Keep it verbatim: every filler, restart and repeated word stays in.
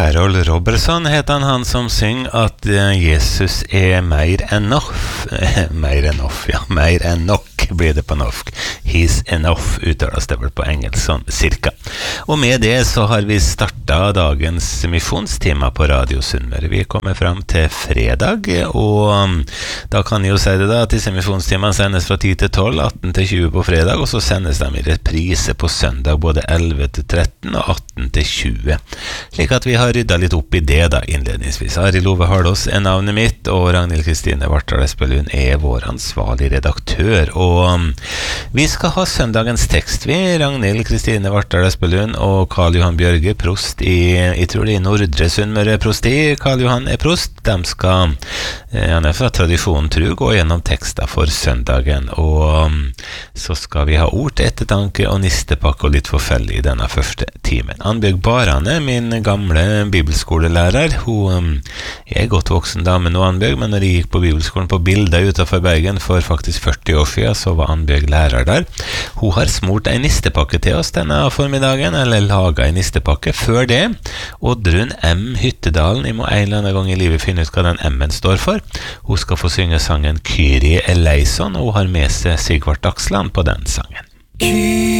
Harold Robertson heter han, han som synger at Jesus er mer enn nok. Mer enn nok, ja, mer enn nok blir det på norsk. He's enough uttales det vel på engelsk, sånn cirka. Og med det så har vi startet dagens misjonstime på Radio Sunnmøre. Vi er kommet frem til fredag, og da kan jeg jo si det da, at disse misjonstimene sendes fra ti til tolv, atten til tjue på fredag, og så sendes de i reprise på søndag, både elleve til tretten og atten til tjue. Slik at vi har ryddet litt opp i det da, innledningsvis. Ari Love Harlås er navnet mitt, og Ragnhild Kristine Vartdal Espelund er vår ansvarlig redaktør, og vi skal ha søndagens tekst, vi, Ragnhild Kristine Vartdal Espelund og Karl Johan Bjørge, prost i, jeg tror det er Nordre Sunnmøre prosti. Karl Johan er prost, de skal, han er fra tradisjonen tro, gå gjennom tekster for søndagen, og så skal vi ha ord til ettertanke og nistepakke og litt forfellig i denne første timen. Annbjørg Barane, min gamle bibelskolelærer, hun er godt voksen dame nå, Annbjørg, men når jeg gikk på bibelskolen på Bilda utenfor Bergen for faktisk førti år siden, så var Annbjørg lærer der. Hun har smurt en nistepakke til oss denne formiddagen, eller laget en nistepakke før det. Oddrun M. Hyttedalen, jeg må en eller annen gang i livet finne ut hva den M-en står for. Hun skal få synge sangen Kyrie eleison, og hun har med seg Sigvart Dagsland på den sangen. Kyrie